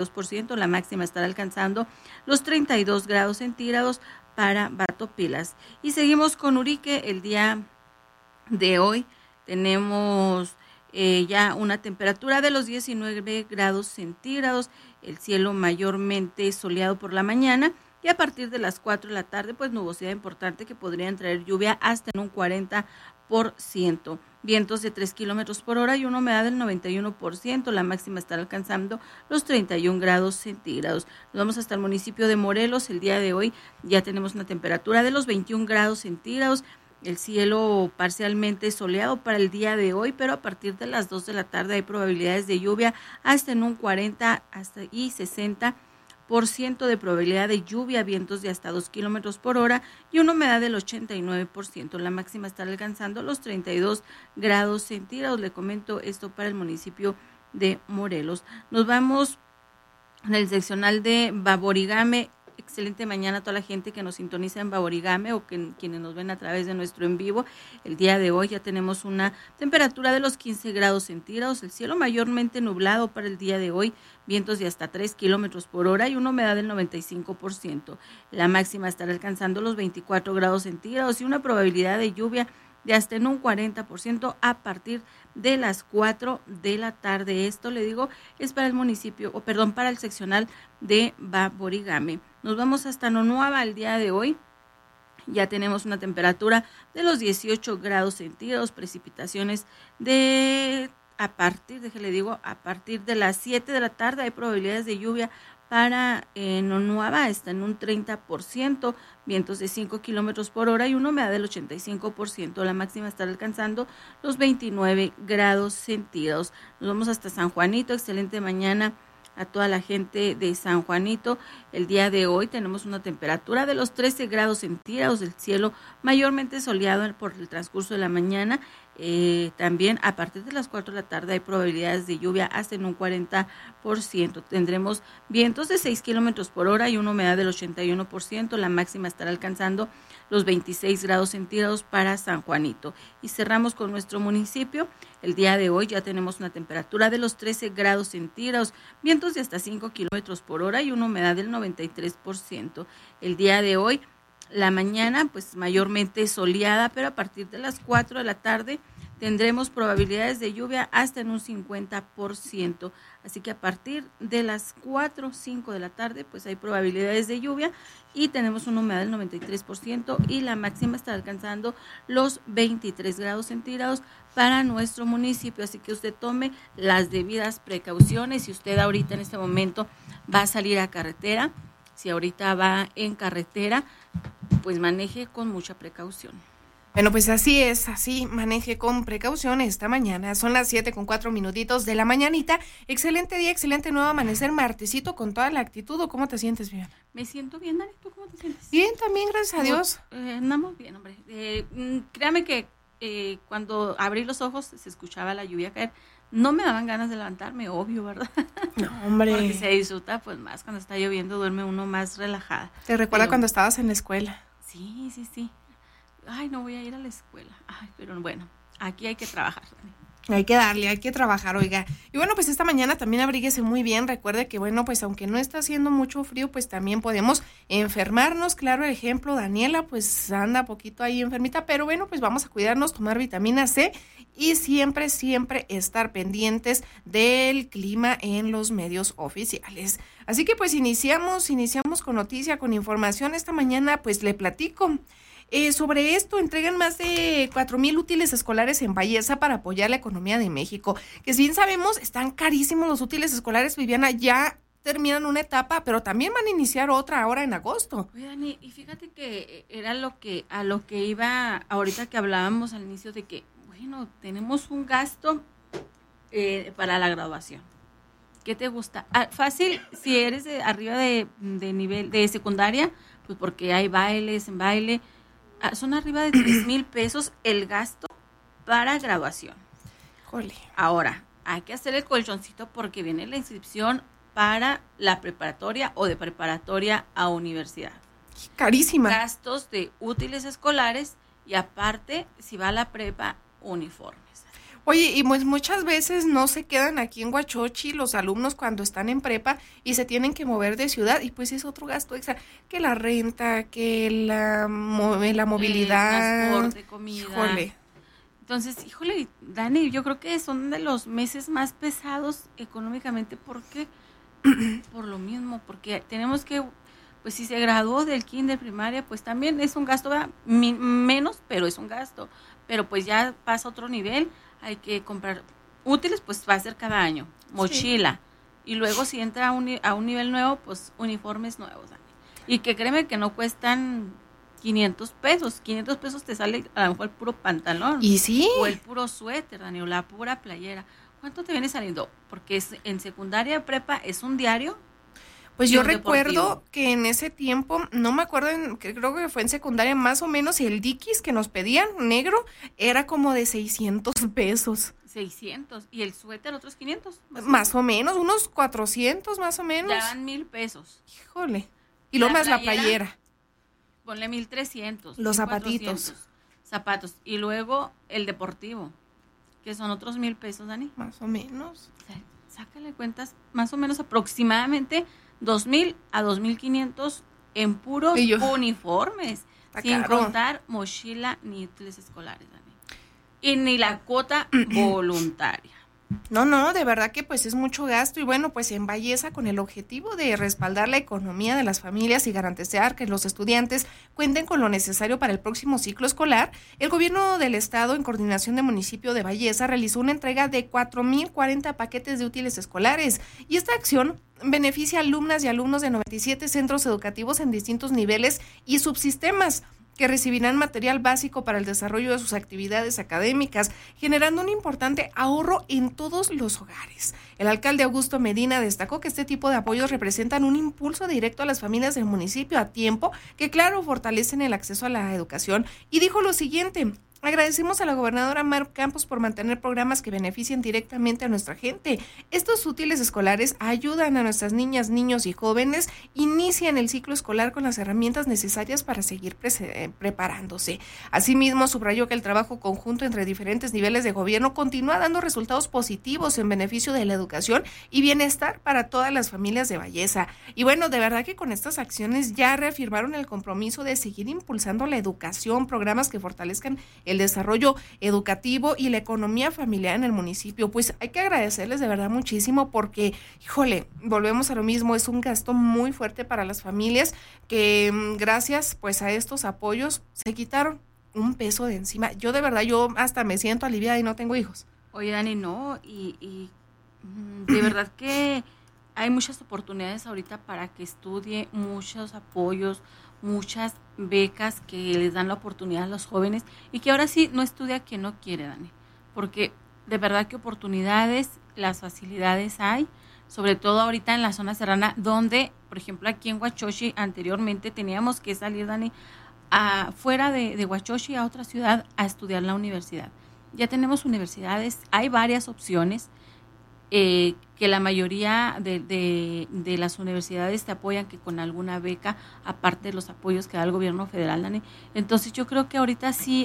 2%, la máxima estará alcanzando los 32 grados centígrados para Batopilas. Y seguimos con Urique. El día de hoy tenemos ya una temperatura de los 19 grados centígrados, el cielo mayormente soleado por la mañana, y a partir de las 4 de la tarde, pues nubosidad importante que podrían traer lluvia hasta en un 40%. Vientos de 3 kilómetros por hora y una humedad del 91%. La máxima estará alcanzando los 31 grados centígrados. Nos vamos hasta el municipio de Morelos. El día de hoy ya tenemos una temperatura de los 21 grados centígrados. El cielo parcialmente soleado para el día de hoy, pero a partir de las 2 de la tarde hay probabilidades de lluvia hasta en un 40 hasta y 60% de probabilidad de lluvia, vientos de hasta 2 kilómetros por hora y una humedad del 89%. La máxima estará alcanzando los 32 grados centígrados. Le comento esto para el municipio de Morelos. Nos vamos en el seccional de Baborigame. Excelente mañana a toda la gente que nos sintoniza en Baborigame o quienes nos ven a través de nuestro en vivo. El día de hoy ya tenemos una temperatura de los 15 grados centígrados, el cielo mayormente nublado para el día de hoy, vientos de hasta 3 kilómetros por hora y una humedad del 95%. La máxima estará alcanzando los 24 grados centígrados y una probabilidad de lluvia de hasta en un 40% a partir de las 4 de la tarde. Esto, le digo, es para el municipio, para el seccional de Baborigame. Nos vamos hasta Nonuava el día de hoy. Ya tenemos una temperatura de los 18 grados centígrados, precipitaciones a partir de las 7 de la tarde hay probabilidades de lluvia para Nonuava, está en un 30%, vientos de 5 kilómetros por hora y una humedad del 85%. La máxima estará alcanzando los 29 grados centígrados. Nos vamos hasta San Juanito. Excelente mañana a toda la gente de San Juanito. El día de hoy tenemos una temperatura de los 13 grados centígrados, el cielo mayormente soleado por el transcurso de la mañana. También a partir de las 4 de la tarde hay probabilidades de lluvia hasta en un 40%. Tendremos vientos de 6 kilómetros por hora y una humedad del 81%. La máxima estará alcanzando los 26 grados centígrados para San Juanito. Y cerramos con nuestro municipio. El día de hoy ya tenemos una temperatura de los 13 grados centígrados, vientos de hasta 5 kilómetros por hora y una humedad del 93%. El día de hoy, la mañana, pues mayormente soleada, pero a partir de las 4 de la tarde tendremos probabilidades de lluvia hasta en un 50%. Así que a partir de las 4 o 5 de la tarde, pues hay probabilidades de lluvia y tenemos una humedad del 93% y la máxima está alcanzando los 23 grados centígrados para nuestro municipio. Así que usted tome las debidas precauciones. Si usted ahorita en este momento va a salir a carretera, si ahorita va en carretera, pues maneje con mucha precaución. Bueno, pues así es, así maneje con precaución esta mañana. Son las 7:04 de la mañanita. Excelente día, excelente nuevo amanecer, martesito con toda la actitud. ¿O cómo te sientes, Viviana? Me siento bien, Dani. ¿Tú cómo te sientes? Bien, también, gracias a Dios. Andamos bien, hombre. Créame que cuando abrí los ojos se escuchaba la lluvia caer. No me daban ganas de levantarme, obvio, ¿verdad? No, hombre. Porque se disfruta pues más cuando está lloviendo, duerme uno más relajada. ¿Te recuerda cuando estabas en la escuela? Sí. Ay, no voy a ir a la escuela. Ay, pero bueno, aquí hay que trabajar, Dani. Hay que darle, hay que trabajar, oiga. Y bueno, pues esta mañana también abríguese muy bien. Recuerde que, bueno, pues aunque no está haciendo mucho frío, pues también podemos enfermarnos. Claro, ejemplo, Daniela, pues anda poquito ahí enfermita, pero bueno, pues vamos a cuidarnos, tomar vitamina C y siempre estar pendientes del clima en los medios oficiales. Así que pues iniciamos con noticia, con información. Esta mañana pues le platico. Sobre esto, entregan más de 4,000 útiles escolares en Bayelsa para apoyar la economía de México. Que si bien sabemos, están carísimos los útiles escolares, Viviana, ya terminan una etapa, pero también van a iniciar otra ahora en agosto. Oye, Dani, y fíjate que era a lo que iba ahorita que hablábamos al inicio de que, bueno, tenemos un gasto para la graduación. ¿Qué te gusta? Fácil, si eres arriba de nivel de secundaria, pues porque hay bailes, en baile, son arriba de 3,000 pesos el gasto para graduación. Jole. Ahora, hay que hacer el colchoncito porque viene la inscripción para la preparatoria o de preparatoria a universidad. Carísima. Gastos de útiles escolares y aparte, si va a la prepa, uniformes. Oye, y pues muchas veces no se quedan aquí en Huachochi los alumnos cuando están en prepa y se tienen que mover de ciudad y pues es otro gasto extra, que la renta, que la movilidad, transporte, comida. Híjole. Entonces, híjole, Dani, yo creo que son de los meses más pesados económicamente porque por lo mismo, porque tenemos que, pues si se graduó del kinder primaria, pues también es un gasto, ¿verdad? Menos, pero es un gasto. Pero pues ya pasa a otro nivel, hay que comprar útiles, pues va a ser cada año, mochila. Sí. Y luego si entra a un nivel nuevo, pues uniformes nuevos, Dani. Y que créeme que no cuestan 500 pesos. 500 pesos te sale a lo mejor el puro pantalón. ¿Y sí? O el puro suéter, Dani, o la pura playera. ¿Cuánto te viene saliendo? Porque en secundaria, prepa, es un diario. Pues yo recuerdo que en ese tiempo, no me acuerdo, creo que fue en secundaria más o menos, y el Dickies que nos pedían, negro, era como de 600 pesos. 600. ¿Y el suéter otros 500? Más o menos, unos 400 más o menos. Ya van 1,000 pesos. Híjole. Y lo más la playera. Ponle 1,300. Los zapatitos. Zapatos. Y luego el deportivo, que son otros 1,000 pesos, Dani. Más o menos. O sea, sácale cuentas, más o menos aproximadamente 2,000 a 2,500 en puros uniformes, sin contar mochila ni útiles escolares, Dani. Y ni la cuota voluntaria. No, de verdad que pues es mucho gasto y bueno, pues en Belleza con el objetivo de respaldar la economía de las familias y garantizar que los estudiantes cuenten con lo necesario para el próximo ciclo escolar, el gobierno del estado en coordinación del municipio de Belleza realizó una entrega de 4,040 paquetes de útiles escolares y esta acción beneficia a alumnas y alumnos de 97 centros educativos en distintos niveles y subsistemas que recibirán material básico para el desarrollo de sus actividades académicas, generando un importante ahorro en todos los hogares. El alcalde Augusto Medina destacó que este tipo de apoyos representan un impulso directo a las familias del municipio a tiempo, que claro, fortalecen el acceso a la educación, y dijo lo siguiente: agradecemos a la gobernadora Mar Campos por mantener programas que beneficien directamente a nuestra gente. Estos útiles escolares ayudan a nuestras niñas, niños y jóvenes, inician el ciclo escolar con las herramientas necesarias para seguir preparándose. Asimismo, subrayó que el trabajo conjunto entre diferentes niveles de gobierno continúa dando resultados positivos en beneficio de la educación y bienestar para todas las familias de Belleza. Y bueno, de verdad que con estas acciones ya reafirmaron el compromiso de seguir impulsando la educación, programas que fortalezcan el desarrollo educativo y la economía familiar en el municipio. Pues hay que agradecerles de verdad muchísimo porque, híjole, volvemos a lo mismo, es un gasto muy fuerte para las familias que gracias pues a estos apoyos se quitaron un peso de encima. Yo de verdad, yo hasta me siento aliviada y no tengo hijos. Oye, Dani, no, y de verdad que hay muchas oportunidades ahorita para que estudie, muchos apoyos, muchas becas que les dan la oportunidad a los jóvenes y que ahora sí no estudia quien no quiere, Dani, porque de verdad que oportunidades, las facilidades hay, sobre todo ahorita en la zona serrana, donde, por ejemplo, aquí en Huachochi anteriormente teníamos que salir, Dani, fuera de Huachochi a otra ciudad a estudiar la universidad. Ya tenemos universidades, hay varias opciones, que la mayoría de las universidades te apoyan que con alguna beca, aparte de los apoyos que da el gobierno federal, Dani. Entonces yo creo que ahorita sí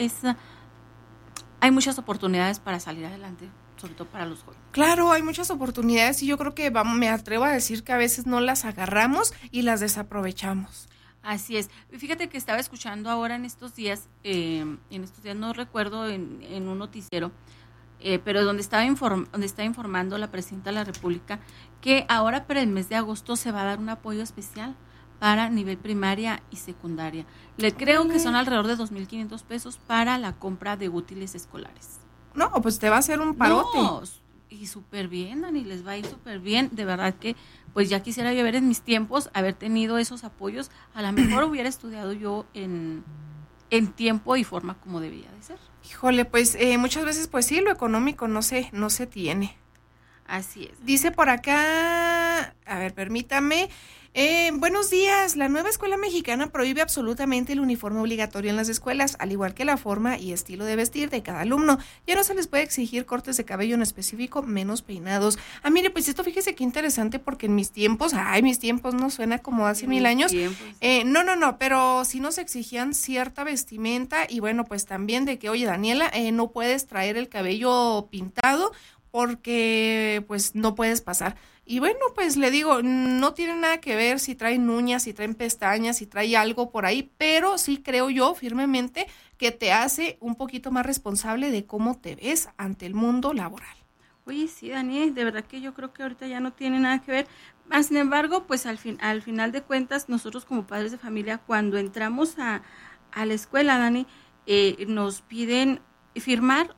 hay muchas oportunidades para salir adelante, sobre todo para los jóvenes. Claro, hay muchas oportunidades y yo creo que me atrevo a decir que a veces no las agarramos y las desaprovechamos. Así es. Fíjate que estaba escuchando ahora en estos días no recuerdo en un noticiero, pero donde está informando la presidenta de la República que ahora para el mes de agosto se va a dar un apoyo especial para nivel primaria y secundaria. Le creo que son alrededor de 2,500 pesos para la compra de útiles escolares. No, pues te va a hacer un parote. No, y súper bien, Dani, les va a ir súper bien. De verdad que pues ya quisiera yo ver en mis tiempos haber tenido esos apoyos. A lo mejor hubiera estudiado yo en tiempo y forma como debía de ser. Híjole, pues muchas veces pues sí, lo económico no se tiene. Así es. Dice por acá, a ver, permítame, Buenos días. La nueva escuela mexicana prohíbe absolutamente el uniforme obligatorio en las escuelas, al igual que la forma y estilo de vestir de cada alumno. Ya no se les puede exigir cortes de cabello en específico, menos peinados. Mire, pues esto fíjese qué interesante porque en mis tiempos no suena como hace 1000 años. No, pero sí nos exigían cierta vestimenta y bueno, pues también de que, oye, Daniela, no puedes traer el cabello pintado porque pues no puedes pasar. Y bueno, pues le digo, no tiene nada que ver si traen uñas, si traen pestañas, si trae algo por ahí, pero sí creo yo firmemente que te hace un poquito más responsable de cómo te ves ante el mundo laboral. Oye, sí, Dani, de verdad que yo creo que ahorita ya no tiene nada que ver. Sin embargo, pues al final de cuentas, nosotros como padres de familia, cuando entramos a la escuela, Dani, nos piden firmar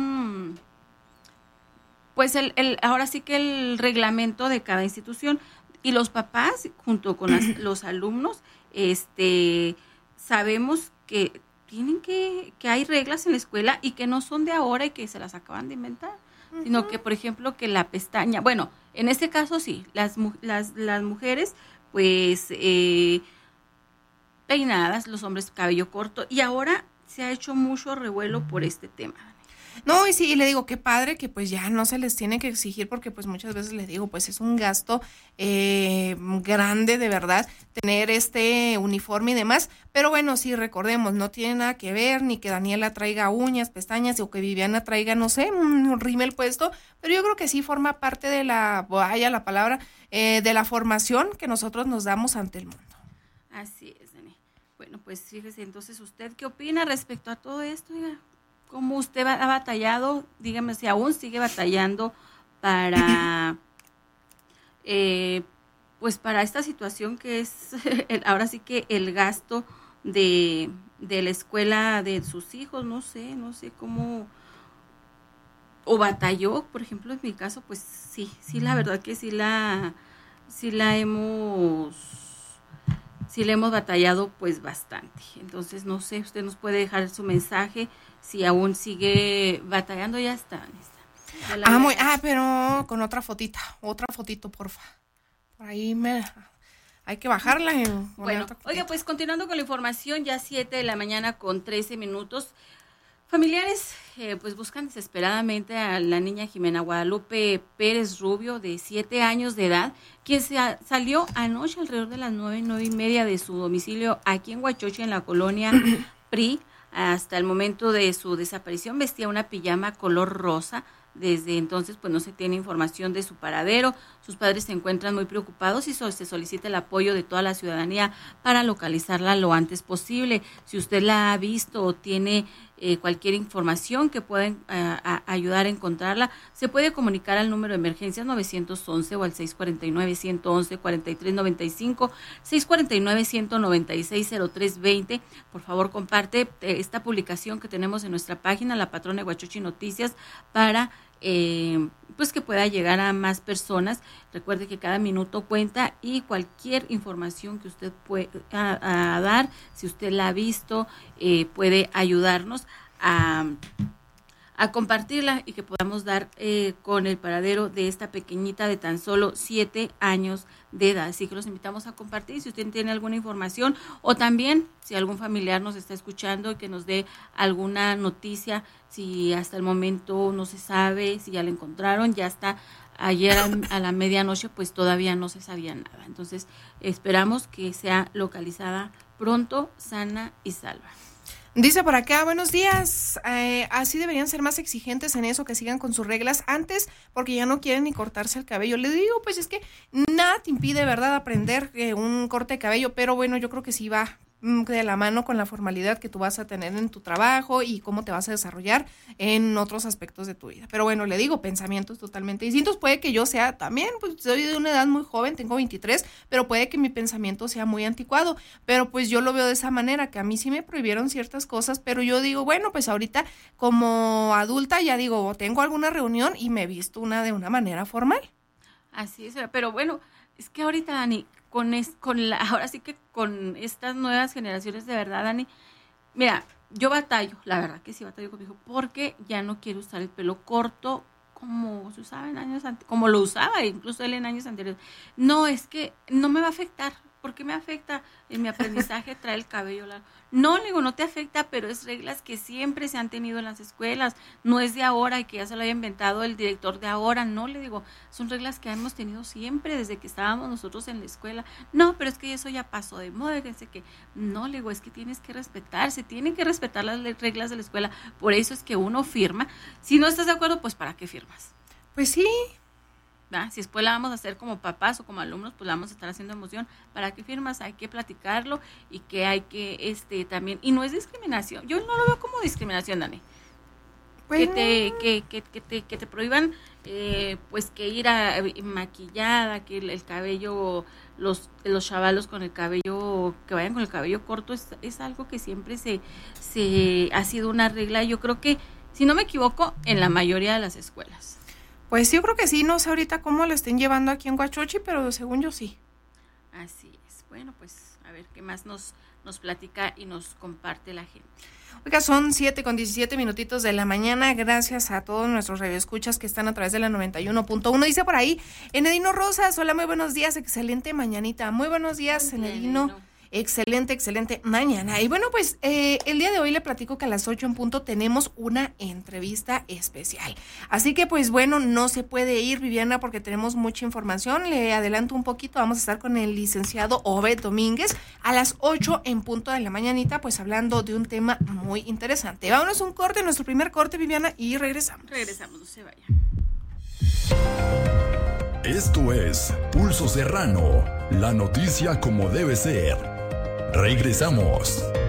pues ahora sí que el reglamento de cada institución, y los papás junto con los alumnos sabemos que que hay reglas en la escuela y que no son de ahora y que se las acaban de inventar, sino que, por ejemplo, que la pestaña, bueno, en este caso sí, las mujeres pues peinadas, los hombres cabello corto, y ahora se ha hecho mucho revuelo por este tema. No, y sí, y le digo, qué padre que pues ya no se les tiene que exigir porque pues muchas veces les digo, pues es un gasto grande de verdad tener este uniforme y demás, pero bueno, sí, recordemos, no tiene nada que ver ni que Daniela traiga uñas, pestañas o que Viviana traiga, no sé, un rímel puesto, pero yo creo que sí forma parte de la palabra, de la formación que nosotros nos damos ante el mundo. Así es, Dani. Bueno, pues fíjese, entonces, ¿usted qué opina respecto a todo esto? ¿Cómo usted ha batallado? Dígame si aún sigue batallando para, pues para esta situación que es ahora sí que el gasto de la escuela de sus hijos, no sé cómo, o batalló, por ejemplo, en mi caso, pues sí, la verdad que sí la hemos batallado pues bastante. Entonces, no sé, usted nos puede dejar su mensaje si aún sigue batallando. Ya está. Pero con otra fotito, porfa. Por ahí hay que bajarla. Bueno, oiga, pues continuando con la información, ya 7:13 a.m. Familiares pues buscan desesperadamente a la niña Jimena Guadalupe Pérez Rubio, de 7 años de edad, quien salió anoche alrededor de las 9:30 de su domicilio aquí en Huachoche, en la colonia PRI. Hasta el momento de su desaparición vestía una pijama color rosa. Desde entonces pues no se tiene información de su paradero. Sus padres se encuentran muy preocupados y se solicita el apoyo de toda la ciudadanía para localizarla lo antes posible. Si usted la ha visto o tiene cualquier información que pueda ayudar a encontrarla, se puede comunicar al número de emergencias 911 o al 649-111-4395, 649-196-0320. Por favor, comparte esta publicación que tenemos en nuestra página, La Patrona de Huachoche Noticias, para pues que pueda llegar a más personas. Recuerde que cada minuto cuenta y cualquier información que usted pueda dar, si usted la ha visto, puede ayudarnos a compartirla y que podamos dar con el paradero de esta pequeñita de tan solo 7 años de edad. Así que los invitamos a compartir si usted tiene alguna información, o también si algún familiar nos está escuchando y que nos dé alguna noticia, si hasta el momento no se sabe, si ya la encontraron, ya hasta ayer a la medianoche pues todavía no se sabía nada. Entonces esperamos que sea localizada pronto, sana y salva. Dice por acá, buenos días, así deberían ser más exigentes en eso, que sigan con sus reglas antes, porque ya no quieren ni cortarse el cabello. Le digo, pues es que nada te impide, ¿verdad?, aprender un corte de cabello, pero bueno, yo creo que sí va de la mano con la formalidad que tú vas a tener en tu trabajo y cómo te vas a desarrollar en otros aspectos de tu vida. Pero bueno, le digo, pensamientos totalmente distintos. Puede que yo sea también, pues soy de una edad muy joven, tengo 23, pero puede que mi pensamiento sea muy anticuado, pero pues yo lo veo de esa manera, que a mí sí me prohibieron ciertas cosas, pero yo digo, bueno, pues ahorita como adulta ya digo, tengo alguna reunión y me he visto de una manera formal. Así es, pero bueno, es que ahorita, Dani, ahora sí que con estas nuevas generaciones, de verdad, Dani, mira, yo batallo, la verdad que sí batallo con mi hijo, porque ya no quiero usar el pelo corto como se usaba en años como lo usaba incluso él en años anteriores. No, es que no me va a afectar. ¿Por qué me afecta en mi aprendizaje traer el cabello largo? No, le digo, no te afecta, pero es reglas que siempre se han tenido en las escuelas. No es de ahora y que ya se lo haya inventado el director de ahora. No, le digo, son reglas que hemos tenido siempre desde que estábamos nosotros en la escuela. No, pero es que eso ya pasó de moda. Que no, le digo, es que tienes que respetar, se tienen que respetar las reglas de la escuela. Por eso es que uno firma. Si no estás de acuerdo, pues ¿para qué firmas? Pues sí. ¿verdad? Si después la vamos a hacer como papás o como alumnos, pues la vamos a estar haciendo emoción. ¿Para qué firmas? Hay que platicarlo y que hay que también, y no es discriminación, yo no lo veo como discriminación, Dani. Bueno. Que te prohíban pues que ir a maquillada, que el cabello, los chavalos con el cabello, que vayan con el cabello corto, es algo que siempre se ha sido una regla, yo creo que, si no me equivoco, en la mayoría de las escuelas. Pues yo creo que sí, no sé ahorita cómo lo estén llevando aquí en Huachochi, pero según yo sí. Así es. Bueno, pues a ver qué más nos platica y nos comparte la gente. Oiga, son 7:17 de la mañana. Gracias a todos nuestros radioescuchas que están a través de la 91.1. Dice por ahí, Enedino Rosas, hola, muy buenos días, excelente mañanita. Muy buenos días, Enedino. Excelente mañana. Y bueno, pues el día de hoy le platico que a las 8 en punto tenemos una entrevista especial. Así que pues bueno, no se puede ir, Viviana, porque tenemos mucha información. Le adelanto un poquito, vamos a estar con el licenciado Obed Domínguez a las 8 en punto de la mañanita, pues hablando de un tema muy interesante. Vámonos a un corte, nuestro primer corte, Viviana, y regresamos. Regresamos, no se vaya. Esto es Pulso Serrano, la noticia como debe ser. Regresamos.